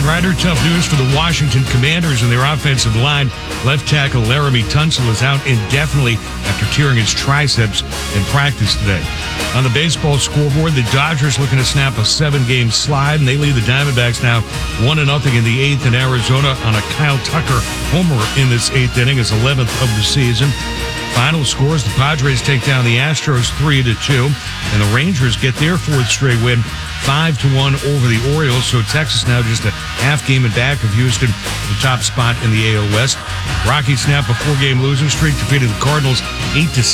Ryder, tough news for the Washington Commanders and their offensive line. Left tackle Laramie Tunsil is out indefinitely after tearing his triceps in practice today. On the baseball scoreboard, the Dodgers looking to snap a 7-game slide, and they lead the Diamondbacks now 1-0 in the 8th in Arizona on a Kyle Tucker homer in this 8th inning, his 11th of the season. Final scores, the Padres take down the Astros 3-2, and the Rangers get their 4th straight win 5-1 over the Orioles. So Texas now just a half game in back of Houston, the top spot in the AL West. Rockies snap a 4-game losing streak, defeating the Cardinals 8-6.